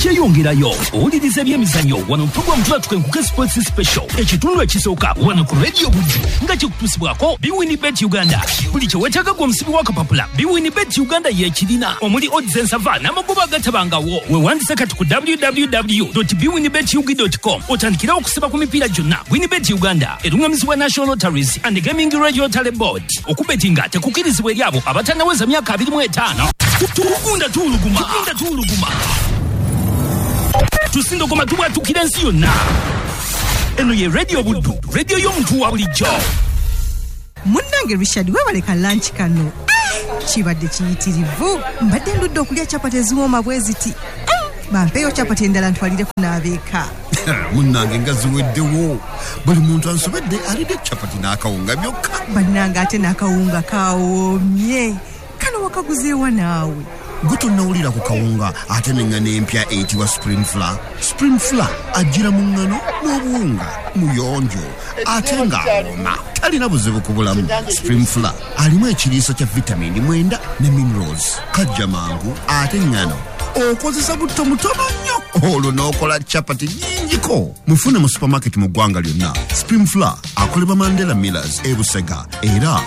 ekyeyongerayo owuliriza ebyemizannyo wano program tulatwenkuka sports special ekitundu ekisooka wano ku radio Buddu nga kikutusibwako BWinBet Uganda. Buli kyewetaaga gw'omusibi w'akapapula BWinBet Uganda yeekirina omuli odds ensava n'amagoba agatabangawo. Weewandisa kati ku www.bwinbetugi.com otandikira okusiba ku mipiira gyonna. WinBet Uganda erungamizibwa National Lotteries and Gaming Regulatory Board. Okubetinga tekukirizibwa eri abo abatannaweza myaka 25. Tugunda tuuluguma. Tusindogoma tubwatukira ensi yonna. Eno ye radio Buddu, radio y'omuntu wa bulijjo. Munnange Richard webaleka lunch kano. Kibadde kiyitirivu. Mbadde ndudde okulya chapati eziwooma bwe ziti. Bampeyo chapati endala ntwalire kunaabeka. Munnange nga ziweddewo. Buli muntu ansobedde alidde chapati n'akawunga byokka. Bannange ate n'akawunga kawoomye. Kano wakaguzeewa naawe. Gutonnawulira ku kawunga ate n'engano empya eyitibwa Spring Flour. Spring Flour ajjira mu ngano n'obuwunga muyonjo ate ng'awoma. Talina buzibu ku bulamu. Spring Flour alimu ekiriisa kya vitamini 9 ne minerals. Kajja mangu ate ngano okozesa butto mutono nnyo olwo n'okola chapati nnyingiko. Mufune mu supermarket mu ggwanga lyonna. Spring Flour akolebwa Mandela Millers e Busega era